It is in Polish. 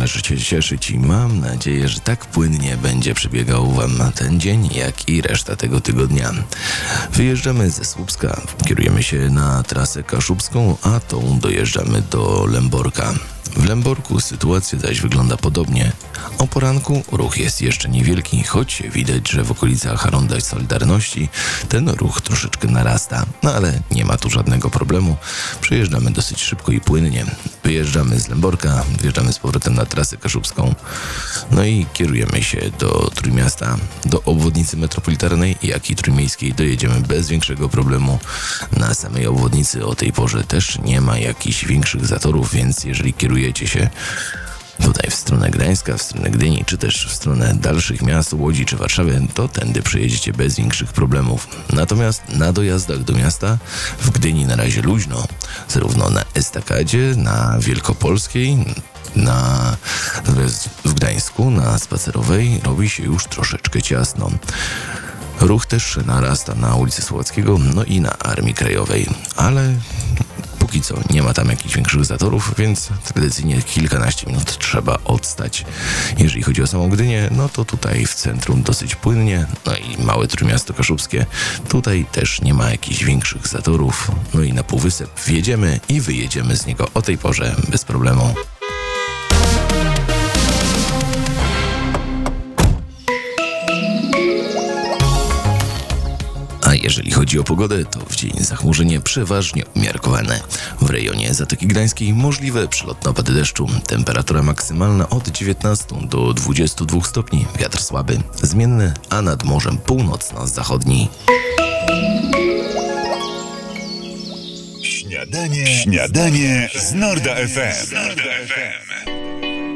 możecie cieszyć i mam nadzieję, że tak płynnie będzie przebiegał Wam ten dzień, jak i reszta tego tygodnia. Wyjeżdżamy ze Słupska, kierujemy się na trasę kaszubską, a tą dojeżdżamy do Lęborka. W Lęborku sytuacja zaś wygląda podobnie. O poranku ruch jest jeszcze niewielki, choć widać, że w okolicach Ronda Solidarności ten ruch troszeczkę narasta. No ale nie ma tu żadnego problemu. Przejeżdżamy dosyć szybko i płynnie. Wyjeżdżamy z Lęborka, wjeżdżamy z powrotem na trasę kaszubską. No i kierujemy się do Trójmiasta, do obwodnicy metropolitarnej, jak i trójmiejskiej dojedziemy bez większego problemu. Na samej obwodnicy o tej porze też nie ma jakichś większych zatorów, więc jeżeli kierujecie się tutaj w stronę Gdańska, w stronę Gdyni, czy też w stronę dalszych miast, Łodzi czy Warszawy, to tędy przejedziecie bez większych problemów. Natomiast na dojazdach do miasta w Gdyni na razie luźno, zarówno na Estakadzie, na Wielkopolskiej, w Gdańsku, na Spacerowej robi się już troszeczkę ciasno. Ruch też narasta na ulicy Słowackiego, no i na Armii Krajowej, ale póki co nie ma tam jakichś większych zatorów, więc tradycyjnie kilkanaście minut trzeba odstać. Jeżeli chodzi o samą Gdynię, no to tutaj w centrum dosyć płynnie, no i małe Trójmiasto Kaszubskie, tutaj też nie ma jakichś większych zatorów, no i na Półwysep wjedziemy i wyjedziemy z niego o tej porze bez problemu. A jeżeli chodzi o pogodę, to w dzień zachmurzenie przeważnie umiarkowane. W rejonie Zatoki Gdańskiej możliwe przelotne opady deszczu. Temperatura maksymalna od 19 do 22 stopni. Wiatr słaby, zmienny, a nad morzem północno-zachodni. Śniadanie z Norda FM.